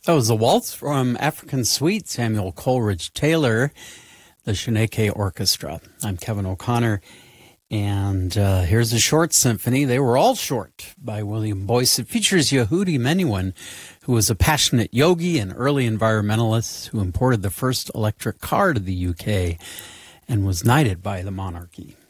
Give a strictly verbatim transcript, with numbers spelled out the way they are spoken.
That was the waltz from African Suite, Samuel Coleridge Taylor, the Shaneke Orchestra. I'm Kevin O'Connor, and uh, here's a short symphony. They Were All Short by William Boyce. It features Yehudi Menuhin, who was a passionate yogi and early environmentalist who imported the first electric car to the U K and was knighted by the monarchy.